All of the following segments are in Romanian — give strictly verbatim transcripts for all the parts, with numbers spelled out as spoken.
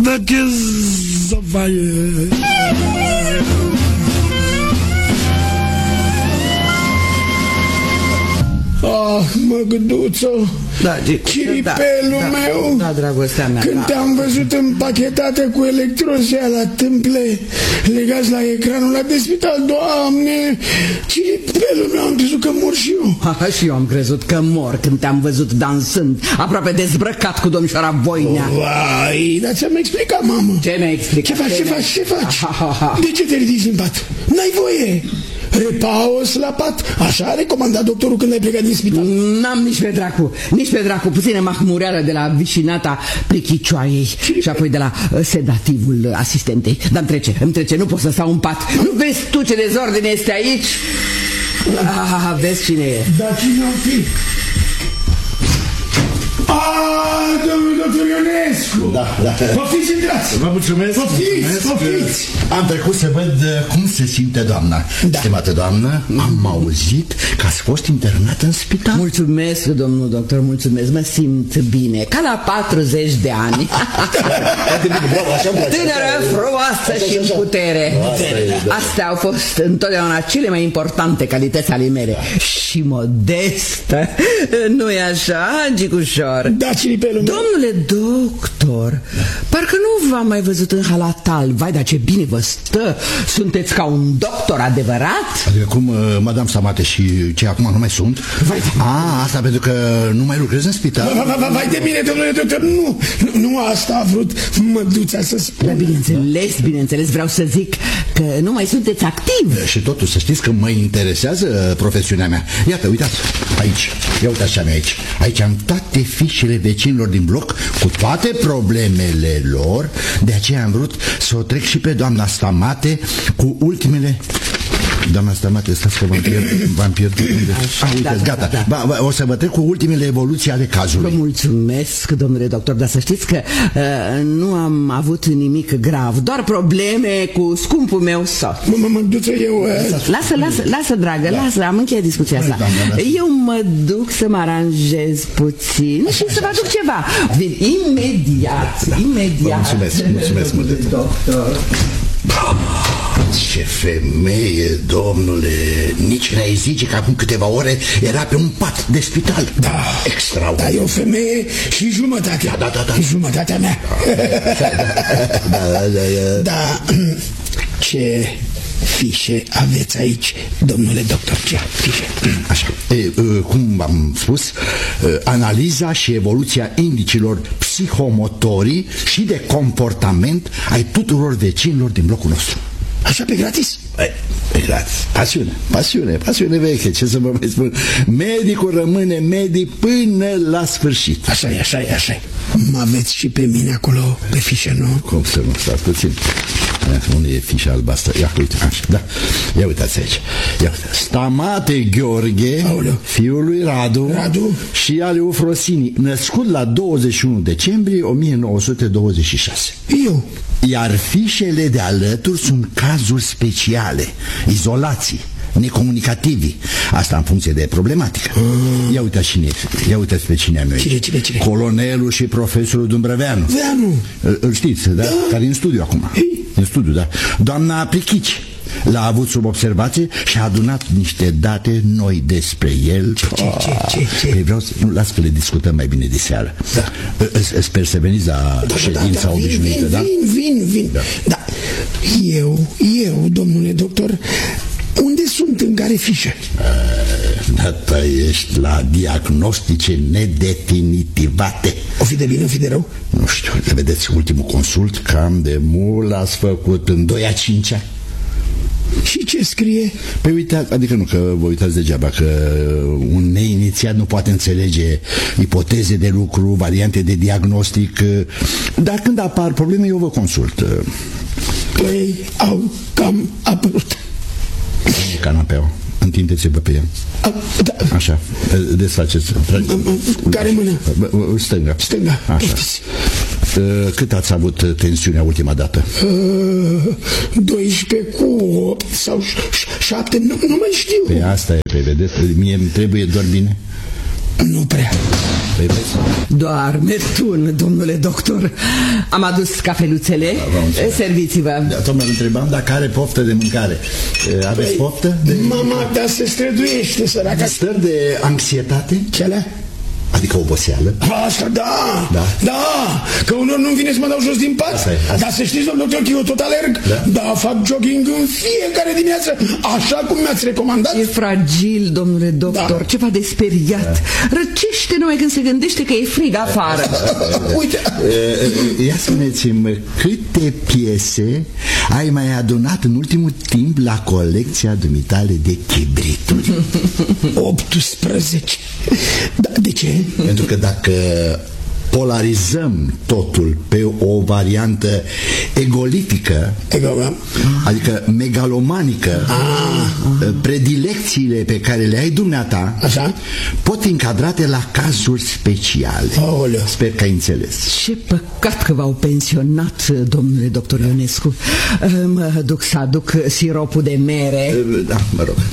dar ce să faci? Ah, măgăduță, da, chiripelul da, meu, da, dragostea mea, când da. te-am văzut împachetată cu electrozea la tâmple, legați la ecranul ăla de spital, Doamne, chiripelul meu, am crezut că mor și eu. Ha, și eu am crezut că mor când te-am văzut dansând, aproape dezbrăcat cu domnișoara Voinea. Vai, dar ți-am explicat, mamă. Ce mi-ai explicat? Ce faci, ce faci, ce faci? Ha, ha, ha. De ce te ridici în pat? N-ai voie. Repaus la pat. Așa a recomandat doctorul când ai plecat din spital. N-am nici pe dracu, nici pe dracu. Puțină mahmureală de la vișinata plichicioaiei și apoi de la uh, sedativul asistentei. Dar îmi trece, îmi trece, nu pot să stau în pat. Nu vezi tu ce dezordine este aici? Ah, vezi cine e. Dar cine o fi? Ah, domnul doctor Ionescu! Da, da. Poftiți, intrați! Vă mulțumesc! Poftiți, poftiți! Am trecut să văd cum se simte doamna. Da. Stimată doamnă, am auzit că ați fost internată în spital. Mulțumesc, domnul doctor, mulțumesc. Mă simt bine, ca la patruzeci de ani. Tânără, frumoasă și în putere. Astea au fost întotdeauna cele mai importante calități ale mele. Și modestă. Nu-i așa, Gicușor? Da, chiripelul meu. Domnule doctor, parcă nu v-am mai văzut în halatal. Vai, dar ce bine vă stă. Sunteți ca un doctor adevărat? Adică cum, uh, madame Samate, și ce acum nu mai sunt? Vai de... A, asta pentru că nu mai lucrez în spital. Vai, vai, vai de mine, domnule doctor, nu, nu, nu asta a vrut măduța să spună. Bineînțeles, bineînțeles, vreau să zic că nu mai sunteți activ. Și totuși să știți că mă interesează profesiunea mea. Iată, uitați, aici, ia uitați ce am aici. Aici am toate fișele vecinilor din bloc cu toate problemele lor. De aceea am vrut să o trec și pe doamna Stamate cu ultimele... Doamna Stamate, stați că v-am pierdut, v-am pierdut unde... Așa, A, uitați, da, gata, da, da. ba, o să vă trec cu ultimele evoluții ale cazului. Vă mulțumesc, domnule doctor, dar să știți că uh, nu am avut nimic grav, doar probleme cu scumpul meu soț. Mă, mă, mă duță eu... Uh... Lasă, lasă, lasă, dragă, da. lasă, am încheiat discuția asta. Da, da, da. Eu mă duc să mă aranjez puțin și să vă aduc ceva. Vin imediat, da. imediat. Vă mulțumesc, mulțumesc mult. Doctor. Ce femeie, domnule. Nici n-ai zice că acum câteva ore era pe un pat de spital. Da, extraordinar. Da, e o femeie și jumătate. Da, da, da, da. Și jumătatea mea. Da, da, da, da, da. Ce fișe aveți aici, domnule doctor? Ce fișe? Așa, e, cum v-am spus, analiza și evoluția indicilor psihomotorii și de comportament ai tuturor vecinilor din blocul nostru. Așa, pe gratis? Pe, pe gratis. Pasiune, pasiune, pasiune veche, ce să vă mai spun. Medicul rămâne medic până la sfârșit. Așa e, așa e, așa e. Mă aveți și pe mine acolo, pe fișă, nu? Cum să nu, stați puțin. Unde e fișa albastră? Ia, uite, așa, da. Ia uitați aici. Ia uite. Stamate Gheorghe, Aoleu. Fiul lui Radu, Radu și ale Ufrosini, născut la douăzeci și unu decembrie o mie nouă sute douăzeci și șase. Eu. Iar fișele de alături sunt cazuri speciale, izolații, necomunicativi. Asta în funcție de problematică. mm. Ia uitați cine, ia uitați pe cine am eu. Cine, cine, cine? Colonelul și profesorul Dumbrăveanu. Veanu. Îl știți, da? da? Care e în studiu acum. Ei. În studiu, da. Doamna Plichici l-a avut sub observație și a adunat niște date noi despre el. Ce, ce, ce, ce, ce? Vreau să... Nu, las că le discutăm mai bine de seară. Da. Sper să veniți la da, ședința da, da, obișnuită, vin, da? Vin, vin, vin. Da. Da. Eu, eu, domnule doctor, unde sunt, în care fișă? Data ești la diagnostice nedefinitivate. O fi de bine, o fi de rău? Nu știu, le vedeți, ultimul consult cam de mult l-ați făcut în doi a cincea. Și ce scrie? Păi uitați, adică nu că vă uitați degeaba, că un neinițiat nu poate înțelege ipoteze de lucru, variante de diagnostic, dar când apar probleme eu vă consult. Păi au cam apărut. Canapeaua, întindeți-vă pe ea. A, da. Așa, desfaceți. Care mână? Stânga. Stânga. Așa. Cât ați avut tensiunea ultima dată? doisprezece cu opt sau șapte, nu, nu mai știu. Pe asta e, pe vedeți, mie îmi trebuie doar bine. Nu prea. Păi vezi? Doarme tun, domnule doctor. Am adus cafeluțele. Serviți-vă. Da, tocmai întrebam dacă are poftă de mâncare. Aveți păi, poftă? De... Mama, dar se străduiește, săraca. Stări de anxietate? Ce alea? Adică oboseală? Asta, da, da, da, că unor nu-mi vine să mă dau jos din pat. Asta e, asta. Dar să știți, domnul doctor, că eu tot alerg. Da? Da, fac jogging în fiecare dimineață, așa cum mi-ați recomandat. E fragil, domnule doctor, da. Ceva de speriat. Da. Răcește numai când se gândește că e frig afară. Uite. Ia spuneți-mi, câte piese ai mai adunat în ultimul timp la colecția dumitale de chibrituri? optsprezece. Da, de ce? Pentru că dacă polarizăm totul pe o variantă egolitică, Ego, adică megalomanică, ah, predilecțiile pe care le ai dumneata, așa, pot fi încadrate la cazuri speciale. Aoleu. Sper că ai înțeles. Ce păcat că v-au pensionat, domnule doctor Ionescu. Mă duc să aduc siropul de mere. Da, mă rog.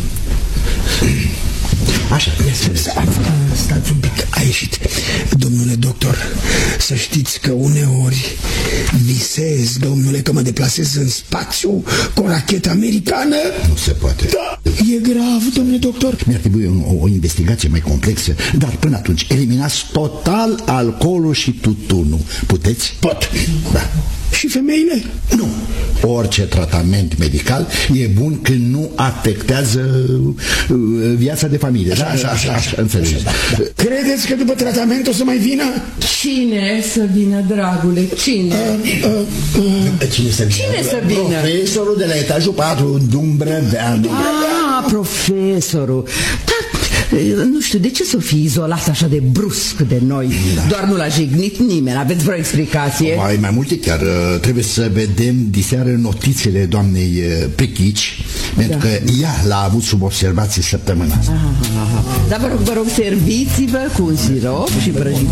Așa, stați un pic, a ieșit. Domnule doctor, să știți că uneori visez, domnule, că mă deplasez în spațiu cu o rachetă americană. Nu se poate. Da, e grav, domnule doctor. Mi-ar trebui o, o investigație mai complexă. Dar până atunci, eliminați total alcoolul și tutunul. Puteți? Pot. Da. Și femeile? Nu. Orice tratament medical e bun când nu afectează viața de familie. Așa, așa, așa, așa, înțelegeți. Așa, da, da. Credeți că după tratament o să mai vină? Cine să vină, dragule? Cine? Uh, uh, uh. Cine să vină? Cine să vină? Profesorul de la etajul patru, Dumbrăveanu. Ah, profesorul. Da. Nu știu, de ce să fii izolat așa de brusc de noi? Da. Doar nu l-a jignit nimeni, aveți vreo explicație? Mai, mai multe chiar. Trebuie să vedem diseară notițele doamnei Pechici, pentru da. că ea l-a avut sub observație săptămâna asta. Dar vă rog, vă rog, serviți-vă cu un sirop și prăjitură.